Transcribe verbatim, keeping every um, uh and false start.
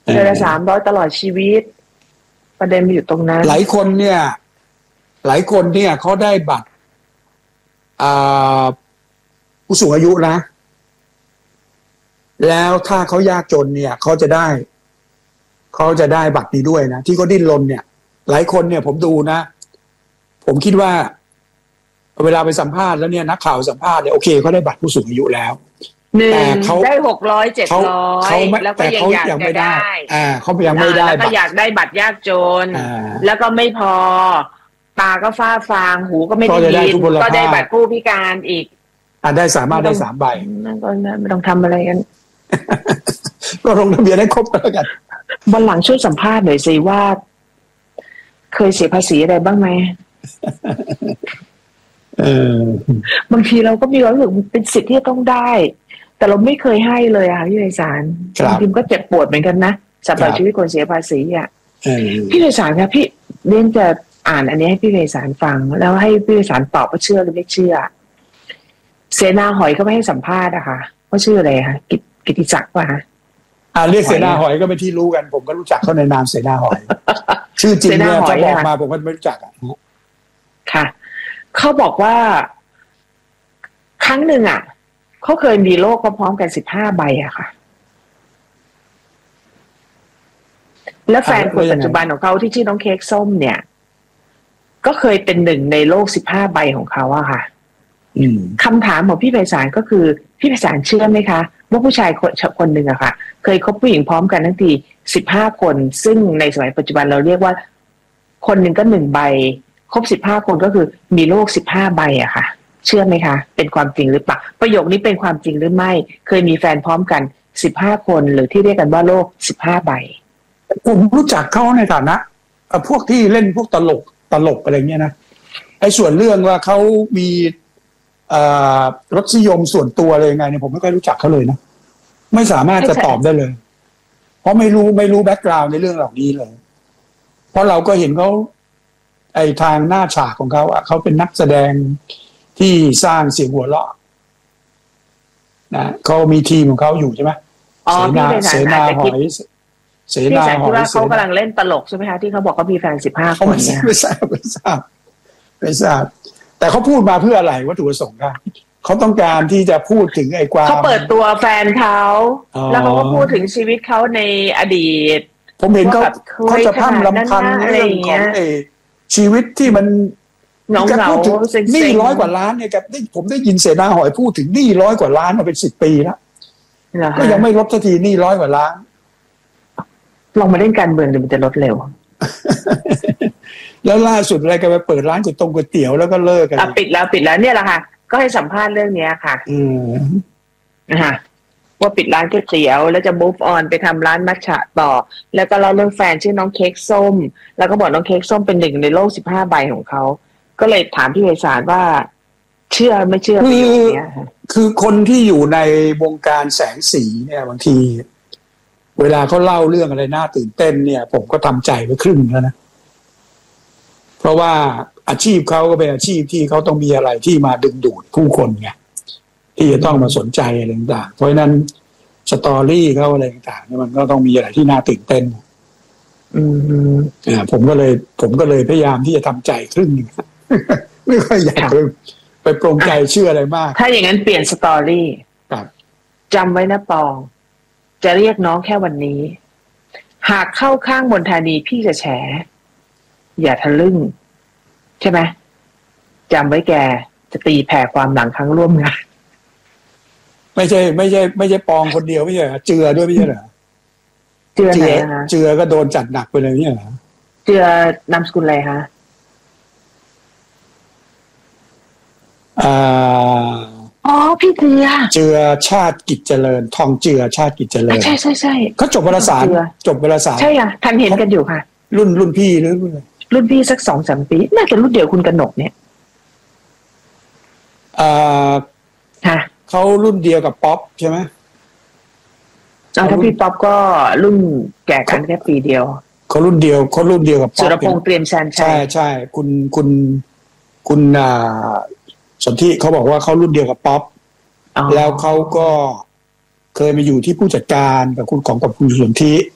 เดือนละสามร้อยตลอดชีวิตประเด็นมันอยู่ตรงนั้นหลายคนเนี่ยหลายคนเนี่ยเขาได้บัตรผู้สูงอายุนะแล้วถ้าเขายากจนเนี่ยเขาจะได้เขาจะได้บัตรนี้ด้วยนะที่เขาดิ้นรนเนี่ยหลายคนเนี่ยผมดูนะผมคิดว่าเวลาไปสัมภาษณ์แล้วเนี่ยนักข่าวสัมภาษณ์เนี่ยโอเคเขาได้บัตรผู้สูงอายุแล้วแต่เขาได้หกร้อยเจ็ดร้อยแล้วก็ยังอยากได้อ่าเขายังไม่ได้แล้วก็อยากได้บัตรยากจนแล้วก็ไม่พอตาก็ฝ้าฟางหูก็ไม่ได้ยินก็ได้บัตรผู้พิการอีกอ่าได้สามารถได้สามใบนั่นก็ไม่ต้องทำอะไรกันก็ลงทะเบียนให้ครบแล้วกันวันหลังช่วยสัมภาษณ์หน่อยสิว่าเคยเสียภาษีอะไรบ้างไหมเออบางทีเราก็มีความรู้สึกเป็นสิทธิ์ที่ต้องได้แต่เราไม่เคยให้เลยอะพี่ไพศาลบางทีก็เจ็บปวดเหมือนกันนะสำหรับชีวิตคนเสียภาษีอ่ะพี่ไพศาลครับพี่เรียนจะอ่านอันนี้ให้พี่ไพศาลฟังแล้วให้พี่ไพศาลตอบว่าเชื่อหรือไม่เชื่อเสนาหอยก็ไม่ให้สัมภาษณ์อะค่ะว่าชื่ออะไรคะกิติศักดิ์ป่ะคะอ่าเรียกเสนาหอยก็เป็นที่รู้กันผมก็รู้จักเขาในนามเสนาหอยชื่อจริงเนี่ยถ้าบอกมาผมก็ไม่รู้จักอ่ะค่ะเขาบอกว่าครั้งหนึ่งอ่ะเขาเคยมีโรคพร้อมๆกันสิบห้าใบอะค่ะแล้วแฟนคนปัจจุบันของเขาที่ชื่อน้องเค้กส้มเนี่ยก็เคยเป็นหนึ่งในโรคสิบห้าใบของเขาอะค่ะคำถามของพี่ไพศาลก็คือพี่ไพศาลเชื่อไหมคะว่าผู้ชายคนคนหนึ่งอะค่ะเคยคบผู้หญิงพร้อมกันทั้งทีสิบห้าคนซึ่งในสมัยปัจจุบันเราเรียกว่าคนหนึ่งก็หนึ่งใบครบสิบห้าคนก็คือมีโรคสิบห้าใบอะค่ะเชื่อไหมคะเป็นความจริงหรือเปล่าประโยคนี้เป็นความจริงหรือไม่เคยมีแฟนพร้อมกันสิบห้าคนหรือที่เรียกกันว่าโรคสิบห้าใบผมรู้จักเขาในฐานะพวกที่เล่นพวกตลกตลกอะไรเงี้ยนะไอ้ส่วนเรื่องว่าเขามีรสนิยมส่วนตัวอะไรยังไงเนี่ยผมไม่ค่อยรู้จักเขาเลยนะไม่สามารถจะตอบได้เลยเพราะไม่รู้ไม่รู้แบ็คกราวด์ในเรื่องเหล่านี้เลยเพราะเราก็เห็นเขาไอ้ทางหน้าฉากของเขาอ่ะเขาเป็นนักแสดงที่สร้างเสียงหัวเราะนะเขามีทีมของเขาอยู่ใช่ไหมอ๋อพี่เป็นเสนาหอยเสนาหอยเขากำลังเล่นตลกใช่ไหมคะที่เขาบอกเขามีแฟนสิบห้าคนเนี่ยไม่ทราบไม่ทราบไม่ทราบแต่เขาพูดมาเพื่ออะไรวัตถุประสงค์กันเขาต้องการที่จะพูดถึงไอ้ความเขาเปิดตัวแฟนเขาแล้วเขาก็พูดถึงชีวิตเขาในอดีตผมเห็นเขาเขาจะพร่ำลำพันเรื่องของไอ้ชีวิตที่มันเหงาเหงาหนี้ร้อยกว่าล้านเนี่ยครับผมได้ยินเสนาหอยพูดถึงหนี้ร้อยกว่าล้านมาเป็นสิบปีแล้วก็ยังไม่ลดสักทีหนี้ร้อยกว่าล้านลองมาเล่นการเมืองเดี๋ยวมันจะลดเร็วแล้วล่าสุดอะไรกันไปเปิดร้านก๋วยตงก๋วยเตี๋ยวแล้วก็เลิกกันปิดแล้วปิดแล้วเนี่ยแหละค่ะก็ให้สัมภาษณ์เรื่องนี้ค่ะอืมนะคะว่าปิดร้านก๋วยเตี๋ยวแล้วจะ move on ไปทำร้านมัทฉะต่อแล้วก็เล่าเรื่องแฟนชื่อน้องเค้กส้มแล้วก็บอกน้องเค้กส้มเป็นหนึ่งในโลกสิบห้าใบของเขาก็เลยถามพี่ไพศาลว่าเชื่อไม่เชื่อประโยคนี้คือคนที่อยู่ในวงการแสงสีเนี่ยบางทีเวลาเขาเล่าเรื่องอะไรน่าตื่นเต้นเนี่ยผมก็ทำใจไว้ครึ่งแล้วนะเพราะว่าอาชีพเขาก็เป็นอาชีพที่เขาต้องมีอะไรที่มาดึงดูดผู้คนไงที่จะต้องมาสนใจอะไรต่างๆเพราะฉะนั้นสตอรี่เขาอะไรต่างๆมันก็ต้องมีอะไรที่น่าตื่นเต้นอืมอ่าผมก็เลยผมก็เลยพยายามที่จะทำใจครึ่งนึงไม่ค่อยอยากไปปรงใจเชื่ออะไรมากถ้าอย่างนั้นเปลี่ยนสตอรี่ครับจำไว้นะปองจะเรียกน้องแค่วันนี้หากเข้าข้างมนทานีพี่จะแฉอย่าทะลึ่งใช่ไหมจำไว้แกจะตีแผ่ความหลังครั้งร่วมงานไม่ใช่ไม่ใช่ไม่ใช่ปองคนเดียวไม่ใช่เหรอเจือด้วยไม่ใช่เหรอเจือไหนคะเจือก็โดนจัดหนักไปเลยเนี่ยเหรอเจือนามสกุลอะไรคะอ่าอ๋อพี่เจือเจือชาติกิจเจริญทองเจือชาติกิจเจริญใช่ใช่ใช่เขาจบวารสารจบวารสารใช่ค่ะทันเห็นกันอยู่ค่ะรุ่นรุ่นพี่หรือรุ่นรุ่นพี่สักสองสามปีน่าจะรุ่นเดียวคุณกนกเนี่ยอ่าค่ะเขารุ่นเดียวกับป๊อปใช่ไหมถ้าพี่ป๊อปก็รุ่นแก่กันแค่ปีเดียวเขารุ่นเดียวเขารุ่นเดียวกับป๊อปสุรพงษ์เตรียมแซนใช่ใช่คุณคุณคุณอ่าสนธิเขาบอกว่าเขารุ่นเดียวกับป๊อปแล้วเขาก็เคยมาอยู่ที่ผู้จัดการกับคุณของกับคุณสนธิ